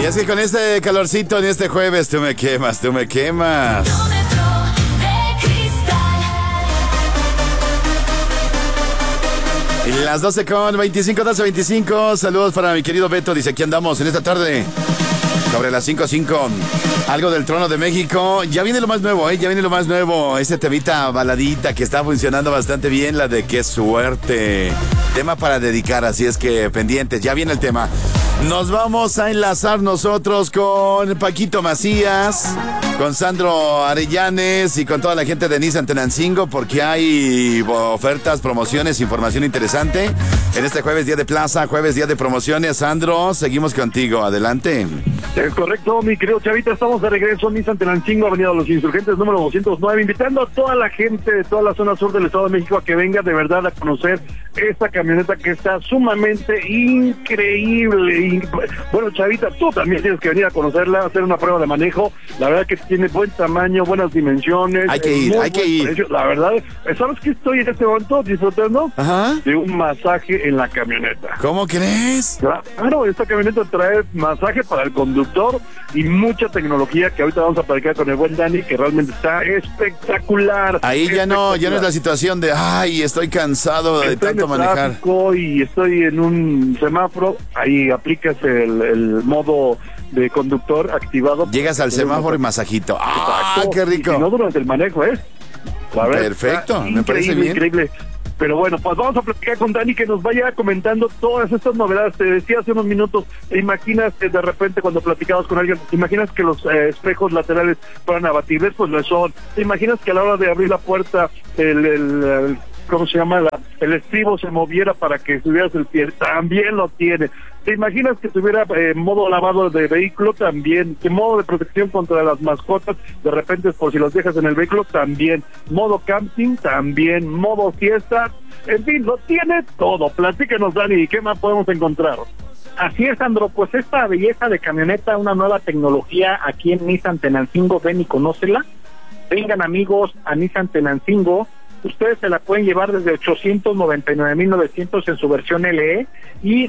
es que con este calorcito en este jueves, tú me quemas, tú me quemas. Y las 12:25, 12:25. Saludos para mi querido Beto. Dice, aquí andamos en esta tarde. Sobre las 5:05. Algo del Trono de México. Ya viene lo más nuevo, ya viene lo más nuevo. Ese temita baladita que está funcionando bastante bien. La de qué suerte. Tema para dedicar, así es que pendientes. Ya viene el tema. Nos vamos a enlazar nosotros con Paquito Macías, con Sandro Arellanes y con toda la gente de Nissan Tenancingo, porque hay ofertas, promociones, información interesante. En este jueves, día de plaza, jueves, día de promociones. Sandro, seguimos contigo. Adelante. Es correcto, mi querido Chavita, estamos de regreso en Nissan Tenancingo, Avenida de los Insurgentes, número 209, invitando a toda la gente de toda la zona sur del Estado de México a que venga de verdad a conocer esta camioneta que está sumamente increíble. Bueno, Chavita, tú también tienes que venir a conocerla, hacer una prueba de manejo. La verdad que tiene buen tamaño, buenas dimensiones. Hay que ir. Precio. La verdad, ¿sabes qué estoy en este momento disfrutando? Ajá. De un masaje en la camioneta. ¿Cómo crees? Claro, esta camioneta trae masaje para el conductor y mucha tecnología que ahorita vamos a platicar con el buen Dani, que realmente está espectacular. Ahí ya no es la situación de, ay, estoy cansado de tanto manejar. Y estoy en un semáforo, ahí aplicas el modo de conductor activado. Llegas al semáforo y masajito. ¡Ah, qué rico! Y no durante el manejo, Perfecto, me parece bien. Increíble. Pero bueno, pues vamos a platicar con Dani que nos vaya comentando todas estas novedades. Te decía hace unos minutos, ¿te imaginas que de repente cuando platicabas con alguien, te imaginas que los espejos laterales fueran abatibles? Pues lo son. ¿Te imaginas que a la hora de abrir la puerta el ¿cómo se llama? El estribo se moviera para que subieras el pie? También lo tiene. ¿Te imaginas que tuviera modo lavado de vehículo? También. ¿Qué modo de protección contra las mascotas? De repente, por si los dejas en el vehículo, también. Modo camping, también. Modo fiesta. En fin, lo tiene todo. Platícanos, Dani, ¿qué más podemos encontrar? Así es, Sandro, pues esta belleza de camioneta, una nueva tecnología aquí en Nissan Tenancingo, ven y conócela. Vengan, amigos, a Nissan Tenancingo. Ustedes se la pueden llevar desde 899,900 en su versión LE y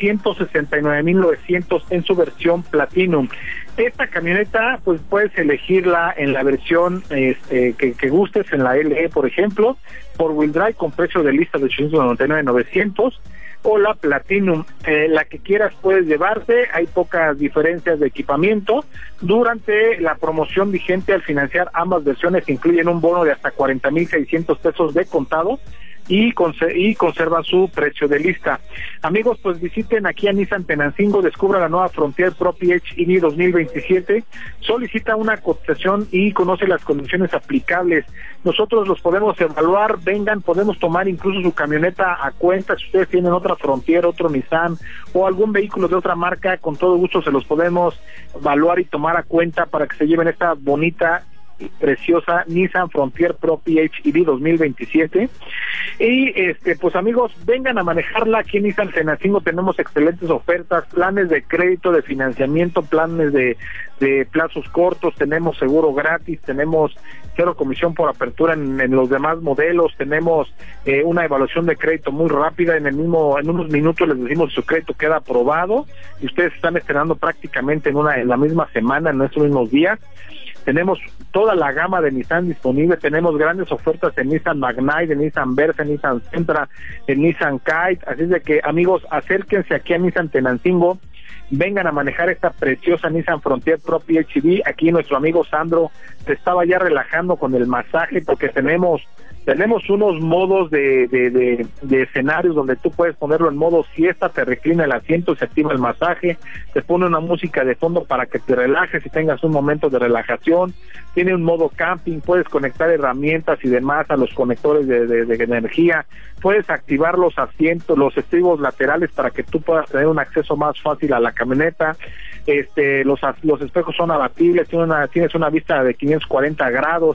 969,900 en su versión Platinum. Esta camioneta, pues puedes elegirla en la versión que gustes, en la LE, por ejemplo, por wheel drive con precio de lista de 899,900, o la Platinum, la que quieras puedes llevarte. Hay pocas diferencias de equipamiento. Durante la promoción vigente, al financiar ambas versiones, incluyen un bono de hasta 40,600 pesos de contado y conservan su precio de lista. Amigos, pues visiten aquí a Nissan Tenancingo, descubra la nueva Frontier Pro PHEV 2027, solicita una cotización y conoce las condiciones aplicables. Nosotros los podemos evaluar, vengan, podemos tomar incluso su camioneta a cuenta. Si ustedes tienen otra Frontier, otro Nissan o algún vehículo de otra marca, con todo gusto se los podemos evaluar y tomar a cuenta para que se lleven esta bonita y preciosa Nissan Frontier Pro PHEV 2027. Y pues amigos, vengan a manejarla. Aquí en Nissan Tenancingo tenemos excelentes ofertas, planes de crédito, de financiamiento, planes de plazos cortos, tenemos seguro gratis, tenemos cero comisión por apertura en los demás modelos, tenemos una evaluación de crédito muy rápida, en unos minutos les decimos si su crédito queda aprobado y ustedes están estrenando prácticamente en la misma semana, en estos mismos días. Tenemos toda la gama de Nissan disponible, tenemos grandes ofertas en Nissan Magnite, en Nissan Versa, en Nissan Sentra, en Nissan Kite, así es de que amigos, acérquense aquí a Nissan Tenancingo, vengan a manejar esta preciosa Nissan Frontier Pro PHEV. Aquí nuestro amigo Sandro se estaba ya relajando con el masaje porque tenemos unos modos de escenarios donde tú puedes ponerlo en modo siesta, te reclina el asiento, se activa el masaje, te pone una música de fondo para que te relajes y tengas un momento de relajación. Tiene un modo camping, puedes conectar herramientas y demás a los conectores de energía, puedes activar los asientos, los estribos laterales para que tú puedas tener un acceso más fácil a la camioneta. Los espejos son abatibles, tienes una vista de 540 grados.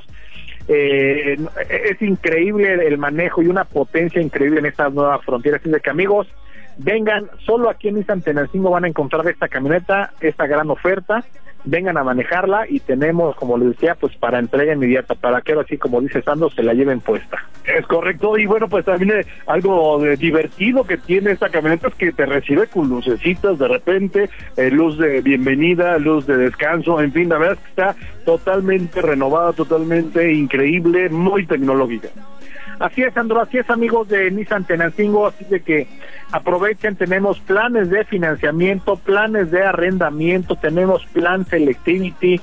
Es increíble el manejo y una potencia increíble en estas nuevas fronteras. Así de que amigos, vengan, solo aquí en Nissan Tenancingo van a encontrar esta camioneta, esta gran oferta, vengan a manejarla y tenemos, como les decía, pues para entrega inmediata, para que ahora sí, como dice Sandro, se la lleven puesta. Es correcto, y bueno, pues también algo divertido que tiene esta camioneta es que te recibe con lucecitas de repente, luz de bienvenida, luz de descanso, en fin, la verdad es que está totalmente renovada, totalmente increíble, muy tecnológica. Así es, Sandro, así es, amigos de Nissan Tenancingo, así de que aprovechen, tenemos planes de financiamiento, planes de arrendamiento, tenemos plan Selectivity,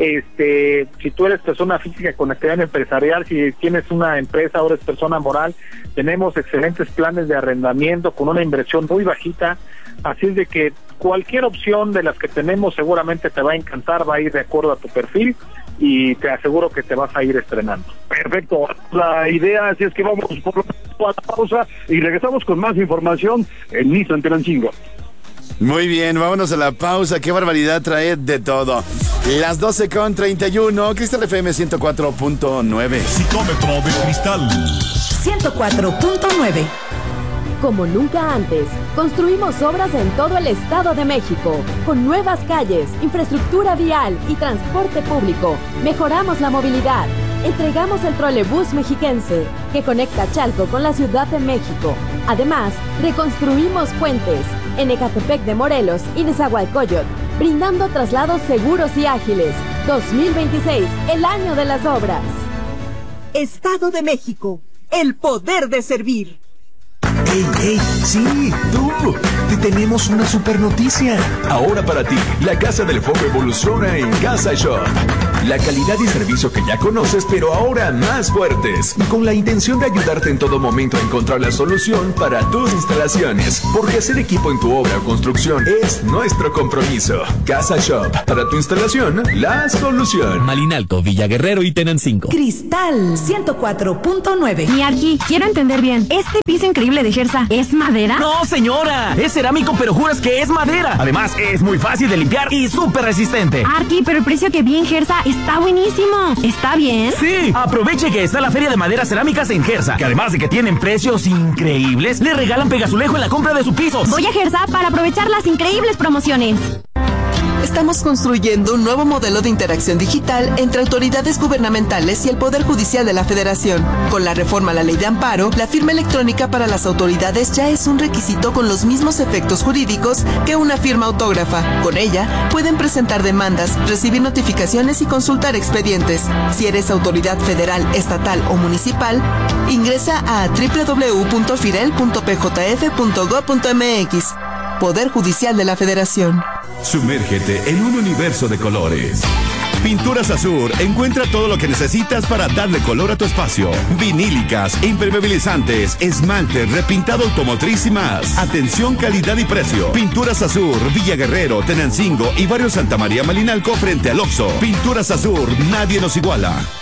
si tú eres persona física con actividad empresarial, si tienes una empresa o eres persona moral, tenemos excelentes planes de arrendamiento con una inversión muy bajita, así es de que cualquier opción de las que tenemos seguramente te va a encantar, va a ir de acuerdo a tu perfil, y te aseguro que te vas a ir estrenando. Perfecto, la idea así es que vamos por la pausa y regresamos con más información en Nissan Tenancingo. Muy bien, vámonos a la pausa. Qué barbaridad, trae de todo. Las 12:31, Cristal FM 104.9. Psicómetro de cristal 104.9. Como nunca antes, construimos obras en todo el Estado de México, con nuevas calles, infraestructura vial y transporte público. Mejoramos la movilidad. Entregamos el trolebús mexiquense, que conecta Chalco con la Ciudad de México. Además, reconstruimos puentes en Ecatepec de Morelos y Nezahualcóyotl, brindando traslados seguros y ágiles. 2026, el año de las obras. Estado de México, el poder de servir. ¡Ey! ¡Sí! ¡Tú! Te tenemos una super noticia. Ahora para ti, la Casa del Foco evoluciona en Casa Shop. La calidad y servicio que ya conoces, pero ahora más fuertes. Y con la intención de ayudarte en todo momento a encontrar la solución para tus instalaciones. Porque hacer equipo en tu obra o construcción es nuestro compromiso. Casa Shop. Para tu instalación, la solución. Malinalco, Villaguerrero y Tenancingo. Cristal 104.9. Mi Arqui, quiero entender bien. ¿Este piso increíble de Gersa es madera? No, señora, es cerámico, pero juras que es madera. Además, es muy fácil de limpiar y súper resistente. Arqui, pero el precio que vi en Gersa está buenísimo. ¿Está bien? Sí, aproveche que está la Feria de Maderas Cerámicas en Gersa, que además de que tienen precios increíbles, le regalan pegazulejo en la compra de sus pisos. Voy a Gersa para aprovechar las increíbles promociones. Estamos construyendo un nuevo modelo de interacción digital entre autoridades gubernamentales y el Poder Judicial de la Federación. Con la reforma a la Ley de Amparo, la firma electrónica para las autoridades ya es un requisito con los mismos efectos jurídicos que una firma autógrafa. Con ella, pueden presentar demandas, recibir notificaciones y consultar expedientes. Si eres autoridad federal, estatal o municipal, ingresa a www.firel.pjf.gov.mx. Poder Judicial de la Federación. Sumérgete en un universo de colores. Pinturas Azur encuentra todo lo que necesitas para darle color a tu espacio. Vinílicas, impermeabilizantes, esmalte, repintado automotriz y más. Atención, calidad y precio. Pinturas Azur, Villaguerrero, Tenancingo y barrio Santa María Malinalco frente al Oxxo. Pinturas Azur, nadie nos iguala.